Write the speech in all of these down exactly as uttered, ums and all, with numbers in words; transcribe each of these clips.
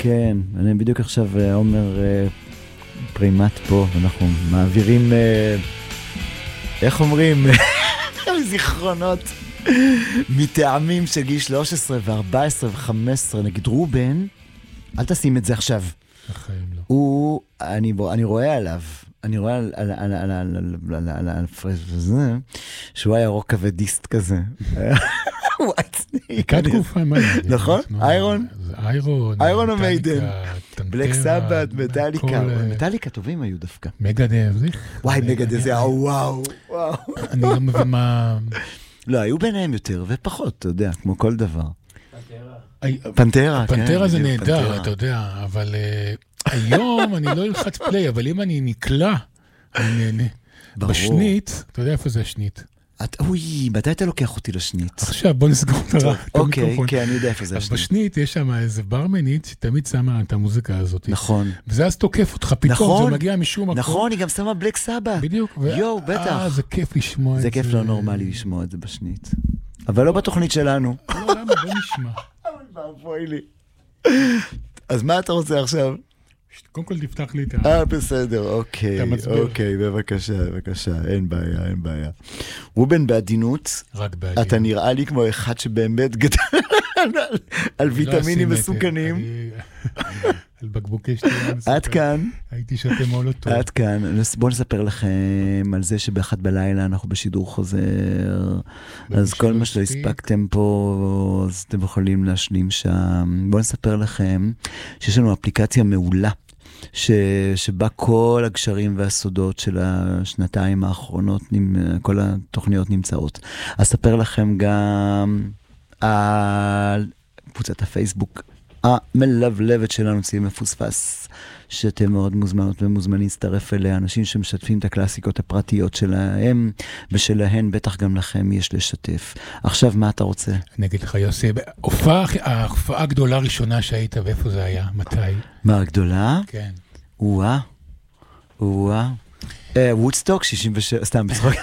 כן, אני בדיוק עכשיו עומר פרימט פה, ואנחנו מעבירים, איך אומרים, זיכרונות מטעמים של גיל שלוש עשרה ו-ארבע עשרה ו-חמש עשרה, נגיד רובן, אל תשים את זה עכשיו. החיים לא. הוא, אני, אני רואה עליו, אני רואה על, על, על, על, על, על, על, על הפרש הזה, שהוא היה רוק כבדיסט כזה. הייתה תקופה, מה? נכון? איירון? איירון. איירון או מיידן. בלק סבת, מטליקה. מטליקה טובים היו דווקא. מגדב. וואי, מגדב זה היה וואו, וואו. אני לא מבין מה... לא, היו ביניהם יותר ופחות, אתה יודע, כמו כל דבר. פנטרה. פנטרה זה נהדר, אתה יודע, אבל היום אני לא אלחץ פליי, אבל אם אני נקלע, אני נהנה. בשנית, אתה יודע איפה זה השנית? אוי, מתי אתה לוקח אותי לשנית? עכשיו, בוא נסגור את המיקרופון. אוקיי, כן, אני יודע איפה זה השנית. בשנית יש שם איזה ברמנית שתמיד שמה את המוזיקה הזאת. נכון. וזה אז תוקף אותך, פתאום זה מגיע משום מקום. נכון, היא גם שמה בלק סבת. בדיוק. יואו, בטח. אה, זה כיף לשמוע את זה. זה כיף לא נורמלי לשמוע את זה בשנית. אבל לא בתוכנית שלנו. לא, למה? בוא נשמע. בואי לי. אז מה אתה רוצה עכשיו? קודם כל תפתח לי את ה... אה, בסדר, אוקיי, אוקיי, בבקשה, בבקשה, אין בעיה, אין בעיה. רובן, בעדינות, רק בעדינות. אתה נראה לי כמו אחד שבאמת גדל על ויטמינים מסוכנים. על בקבוקי שתייה מסוכנים. עד כאן. הייתי שותה מולוטוב. עד כאן. בואו נספר לכם על זה שבאחת בלילה אנחנו בשידור חוזר, אז כל מה שלא הספקתם פה, אז אתם יכולים להשלים שם. בואו נספר לכם שיש לנו אפליקציה מעולה, ש... שבה כל הגשרים והסודות של השנתיים האחרונות, כל התוכניות נמצאות. אז אספר לכם גם על קבוצת הפייסבוק המלבלבת שלנו, צי מפוספס, שאתם מאוד מוזמנות ומוזמנים להצטרף אליה, אנשים שמשתפים את הקלאסיקות הפרטיות שלהם, ושלהן בטח גם לכם יש לשתף. עכשיו, מה אתה רוצה? אני אגיד לך, יוסי, ההופעה הגדולה הראשונה שהיית, ואיפה זה היה? מתי? מה, הגדולה? כן. וואה, וואה. וודסטוק, שישים ושבע, סתם בצחוק.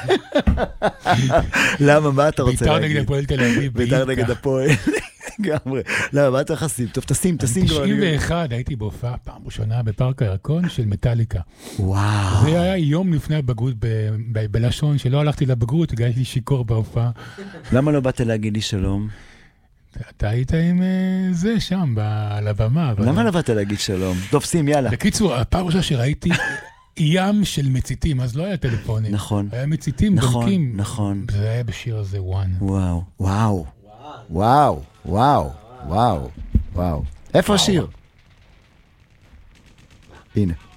למה, מה אתה רוצה להגיד? ביתר נגד הפועל תל אביב. ביתר נגד הפועל. גמרי. למה, מה אתה חסים? טוב, תשים, תשים. תשעים ואחת, הייתי בהופעה פעם ראשונה בפארק הירקון של מטליקה. וואו. זה היה יום לפני הבגרות בלשון, שלא הלכתי לבגרות, הגעתי שיקור בהופעה. למה לא באת להגיד לי שלום? אתה היית עם זה שם, על הבמה. למה לא באת להגיד שלום? טוב, שים, יאללה. בקיצור, הפעם ראשונה שראיתי ים של מציתים, אז לא היה טלפונים. נכון. היה מציתים, דולקים. נכון. זה היה בשיר הזה, וואן. וואו, וואו. וואו, וואו, וואו, וואו. איפה השיר? הנה.